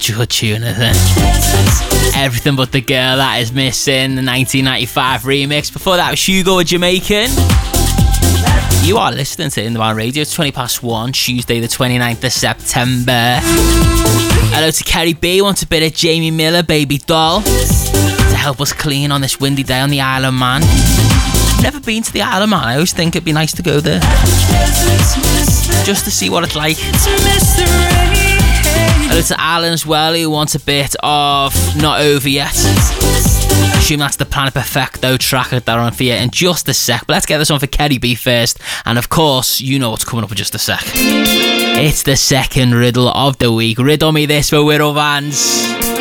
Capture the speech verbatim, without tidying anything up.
such a good tune, isn't it? Everything But the Girl That Is Missing, the nineteen ninety-five remix. Before that was Hugo, a Jamaican. You are listening to In The Van Radio. It's twenty past one, Tuesday the twenty-ninth of September. Hello to Kerry B. Wants a bit of Jamie Miller, Baby Doll, to help us clean on this windy day on the Isle of Man. Never been to the Isle of Man. I always think it'd be nice to go there, just to see what it's like. Hello to Alan as well, who wants a bit of Not Over Yet. I assume that's the Planet Perfecto track that are on for you in just a sec. But let's get this on for Kerry B first. And of course, you know what's coming up in just a sec. It's the second riddle of the week. Riddle me this for Wirral Vans.